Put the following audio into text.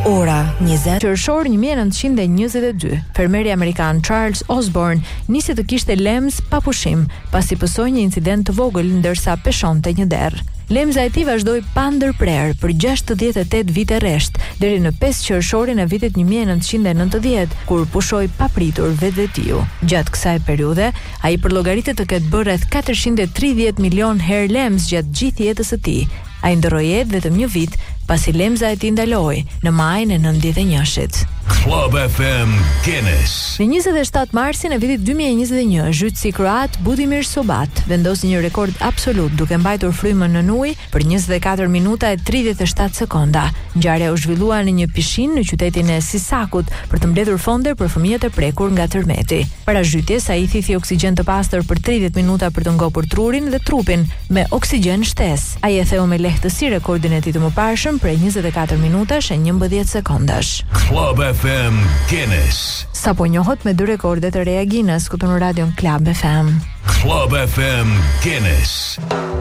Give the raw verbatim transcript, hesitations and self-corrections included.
Ora njëzet Qershor një mijë e nëntëqind e njëzet e dy, fermeri amerikan Charles Osborne nisi të kishte lemz pa pushim, pasi pësoi një incident të vogël ndërsa peshonte një derr. Lemza e tij vazhdoi pa ndërprer për gjashtëdhjetë e tetë vite rresht, deri në pesë qershorin e vitit një mijë e nëntëqind e nëntëdhjetë, kur pushoi papritur vetvetiu. Gjatë kësaj periudhe, ai përllogaritet të ketë bërë rreth katërqind e tridhjetë milion herë lemz gjatë gjithë jetës së tij. Ai ndroi jetë vetëm një vit pasi lemza e tij ndaloi në majin e nëntëdhjetë e njëzet. Club F M Guinness. Në njëzet e shtatë marsin e vitit dy mijë e njëzet e një, zhytësi kroat Budimir Sobat vendosi një rekord absolut duke mbajtur frymën në ujë për njëzet e katër minuta e tridhjetë e shtatë sekonda. Ngjarja u zhvillua në një pishinë në qytetin e Sisakut për të mbledhur fonde për fëmijët e prekur nga tërmeti. Para zhytjes ai thithi oksigjen të pastër për tridhjetë minuta për të ngopur trurin dhe trupin me oksigjen shtesë. Ai e theu me lehtësi rekordin e tij të mëparshëm për njëzet e katër minutash e njëmbëdhjetë sekondash. Club F M Guinness. Sapo njohët me dy rekorde të reja Guinness këtu në radion Club F M. Club F M Guinness.